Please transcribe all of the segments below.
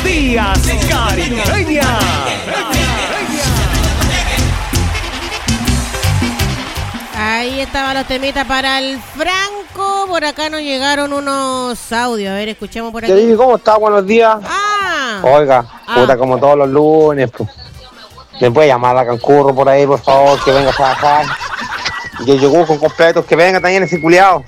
Días Caribeña. Ahí estaban los temitas para el Franco. Por acá nos llegaron unos audios. A ver, escuchemos por aquí. ¿Cómo está? Buenos días. Oiga, puta, como todos los lunes, pues. ¿Me puede llamar a Cancurro por ahí, por favor, que venga a trabajar? Y el yogur con completos, que venga también ese culiao.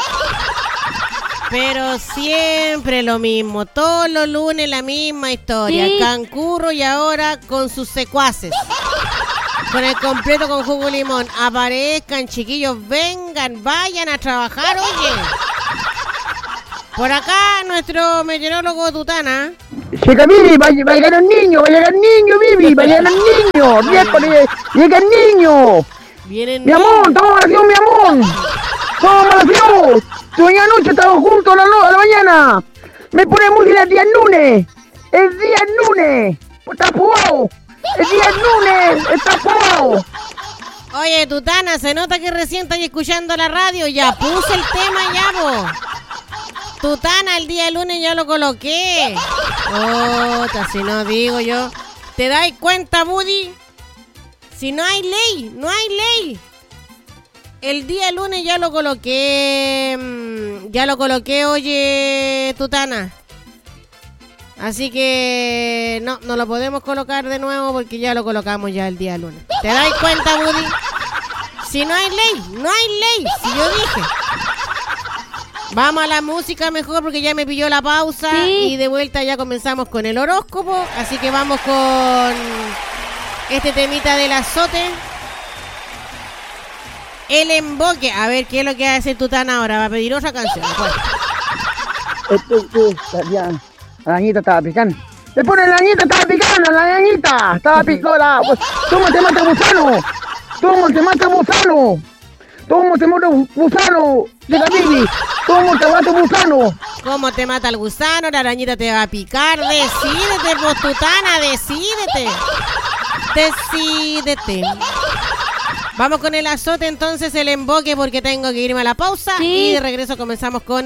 Pero siempre lo mismo, todos los lunes la misma historia. Sí. Cancurro y ahora con sus secuaces. Con el completo con jugo de limón. Aparezcan, chiquillos, vengan, vayan a trabajar, oye. Por acá nuestro meteorólogo Tutana. Llega Bibi, va a llegar el niño, Bibi, va a llegar el niño, miércoles, llega el niño. Vienen. Mi amor, toma oración, mi amor. Toma oración. Sueña anoche, estamos juntos a la mañana. Me pone música el día lunes. El día lunes. Está jugado. El día lunes está jugado. Oye, Tutana, se nota que recién estás escuchando la radio. Ya puse el tema ya, vos. Tutana, el día lunes ya lo coloqué. Si no digo yo. ¿Te dais cuenta, Buddy? Si no hay ley, no hay ley. El día lunes ya lo coloqué. Oye, Tutana. Así que no lo podemos colocar de nuevo porque ya lo colocamos ya el día lunes. ¿Te dais cuenta, Buddy? Si no hay ley, no hay ley. Si yo dije. Vamos a la música mejor porque ya me pilló la pausa. Sí. Y de vuelta ya comenzamos con el horóscopo. Así que vamos con este temita del azote. El emboque. A ver, ¿qué es lo que hace Tutana ahora? Va a pedir otra canción. La arañita estaba picando. Le pone la arañita, estaba picando, la arañita. Estaba picando. ¿Cómo te mata gusano? ¿Cómo te mata gusano? ¿Cómo te mata gusano? Llega Bibi. ¿Cómo te mata gusano? ¿Cómo te mata el gusano? La arañita te va a picar. Decídete, pues, Tutana, decídete. Decídete. Vamos con el azote, entonces, el emboque, porque tengo que irme a la pausa. Sí. Y de regreso comenzamos con